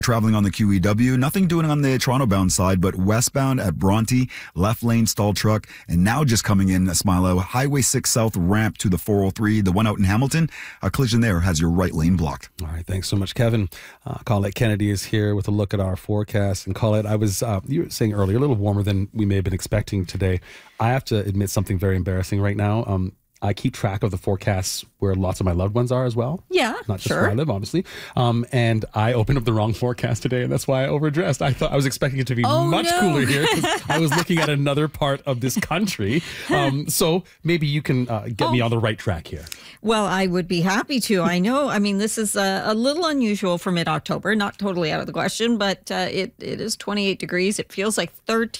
Traveling on the QEW, nothing doing on the Toronto-bound side, but westbound at Bronte, left lane stall truck, and now just coming in at Smilo, Highway 6 South ramp to the 403, the one out in Hamilton. A collision there has your right lane blocked. All right, thanks so much, Kevin. Colette Kennedy is here with a look at our forecast. And Colette, I was, you were saying earlier, a little warmer than we may have been expecting today. I have to admit something very embarrassing right now. I keep track of the forecasts where lots of my loved ones are as well. Yeah, not just where I live, obviously. And I opened up the wrong forecast today, and that's why I overdressed. I thought I was expecting it to be much cooler here because I was looking at another part of this country. So maybe you can get me on the right track here. Well, I would be happy to. I know. I mean, this is a little unusual for mid-October. Not totally out of the question, but it is 28 degrees. It feels like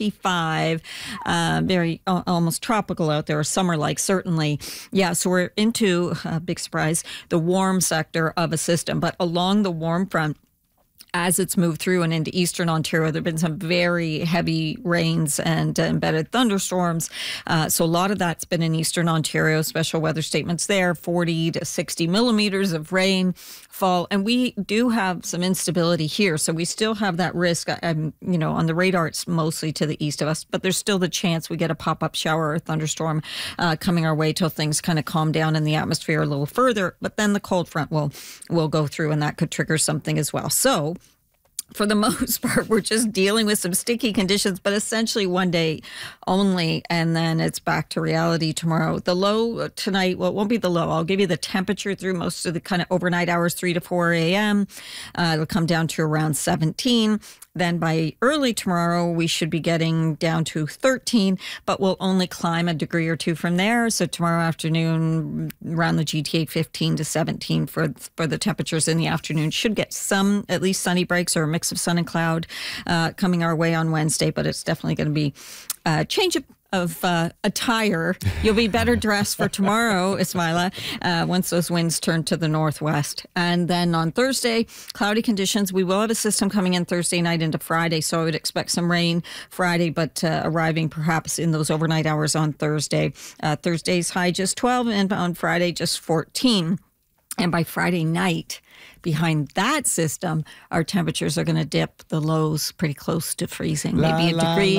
35. Very almost tropical out there, or summer-like, certainly. Yeah, so we're into, big surprise, the warm sector of a system. But along the warm front, as it's moved through and into eastern Ontario, there have been some very heavy rains and embedded thunderstorms. So a lot of that's been in eastern Ontario. Special weather statements there, 40 to 60 millimeters of rainfall. And we do have some instability here. So we still have that risk. On the radar, it's mostly to the east of us, but there's still the chance we get a pop-up shower or thunderstorm coming our way till things kind of calm down in the atmosphere a little further. But then the cold front will go through, and that could trigger something as well. So for the most part, we're just dealing with some sticky conditions, but essentially one day only, and then it's back to reality tomorrow. The low tonight, well, it won't be the low. I'll give you the temperature through most of the kind of overnight hours, 3 to 4 a.m. It'll come down to around 17. Then by early tomorrow, we should be getting down to 13, but we'll only climb a degree or two from there. So tomorrow afternoon, around the GTA, 15 to 17 for the temperatures in the afternoon. Should get some, at least sunny breaks or a mix of sun and cloud coming our way on Wednesday, but it's definitely going to be a change of attire. You'll be better dressed for tomorrow, Ismaila, once those winds turn to the northwest. And then on Thursday, cloudy conditions. We will have a system coming in Thursday night into Friday, so I would expect some rain Friday, but arriving perhaps in those overnight hours on Thursday. Thursday's high just 12, and on Friday just 14. And by Friday night, behind that system, our temperatures are going to dip, the lows pretty close to freezing, maybe a degree.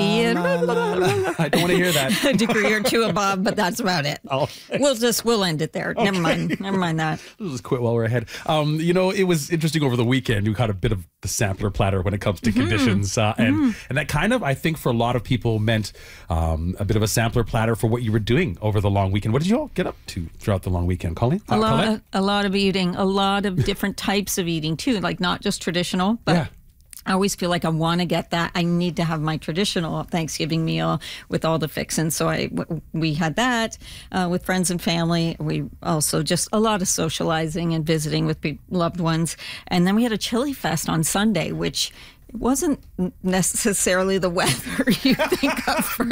I don't want to hear that. A degree or two above, but that's about it. We'll end it there. Okay. Never mind that. Let's just quit while we're ahead. It was interesting over the weekend. We caught a bit of the sampler platter when it comes to conditions. And that kind of, I think for a lot of people meant a bit of a sampler platter for what you were doing over the long weekend. What did you all get up to throughout the long weekend, Colleen? A lot of eating, a lot of different types of eating too, like not just traditional, but yeah. I always feel like I want to get that. I need to have my traditional Thanksgiving meal with all the fixins. So we had that with friends and family. We also just a lot of socializing and visiting with loved ones. And then we had a chili fest on Sunday, which wasn't necessarily the weather you think of for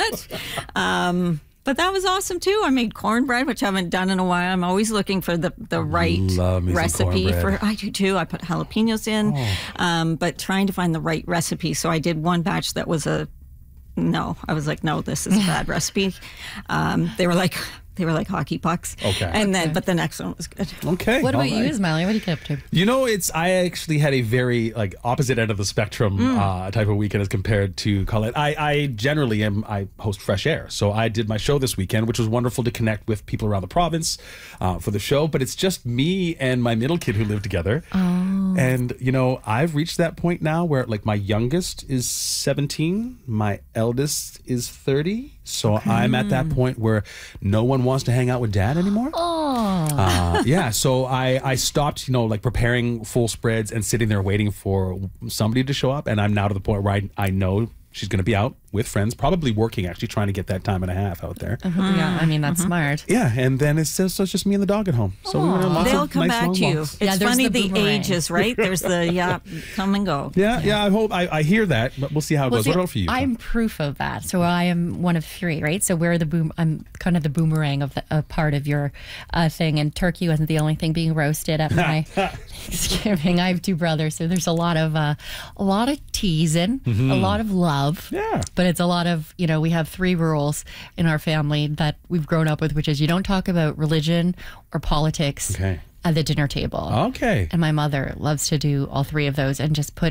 that. But that was awesome, too. I made cornbread, which I haven't done in a while. I'm always looking for the right recipe. I do, too. I put jalapenos in, but trying to find the right recipe. So I did one batch that was no, this is a bad recipe. They were like hockey pucks. Okay. But the next one was good. Okay. What about you, Ismaila? What do you get up to? I actually had a very opposite end of the spectrum type of weekend as compared to Colette. I generally I host Fresh Air. So I did my show this weekend, which was wonderful to connect with people around the province for the show. But it's just me and my middle kid who live together. Oh. And, I've reached that point now where my youngest is 17, my eldest is 30. So I'm at that point where no one wants to hang out with dad anymore. Oh. Yeah. So I stopped, preparing full spreads and sitting there waiting for somebody to show up. And I'm now to the point where I know she's going to be out with friends, probably working, actually trying to get that time and a half out there. Yeah, I mean, that's smart. Yeah, and then it's just me and the dog at home. So they'll come back to you. It's funny, the ages, right? There's the come and go. Yeah. I hope I hear that, but we'll see how it goes. What about for you? I'm proof of that. So I am one of 3, right? So I'm kind of the boomerang of a part of your thing. And turkey wasn't the only thing being roasted at my Thanksgiving. I have 2 brothers, so there's a lot of teasing, a lot of love. Yeah. But it's a lot of, we have 3 rules in our family that we've grown up with, which is you don't talk about religion or politics at the dinner table. Okay. And my mother loves to do all 3 of those and just put